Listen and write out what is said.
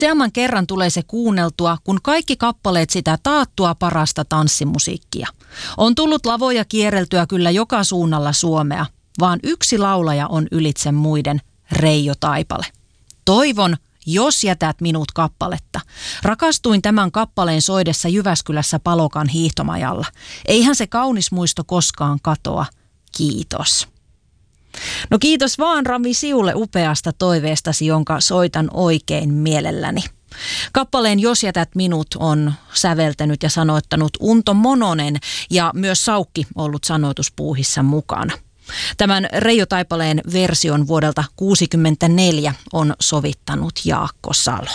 Useamman kerran tulee se kuunneltua, kun kaikki kappaleet sitä taattua parasta tanssimusiikkia. On tullut lavoja kierreltyä kyllä joka suunnalla Suomea, vaan yksi laulaja on ylitse muiden, Reijo Taipale. Toivon, jos jätät minut kappaletta. Rakastuin tämän kappaleen soidessa Jyväskylässä Palokan hiihtomajalla. Eihän se kaunis muisto koskaan katoa. Kiitos. No kiitos vaan Rami Siulle upeasta toiveestasi, jonka soitan oikein mielelläni. Kappaleen Jos jätät minut on säveltänyt ja sanoittanut Unto Mononen ja myös Saukki ollut sanoituspuuhissa mukana. Tämän Reijo Taipaleen version vuodelta 1964 on sovittanut Jaakko Salo.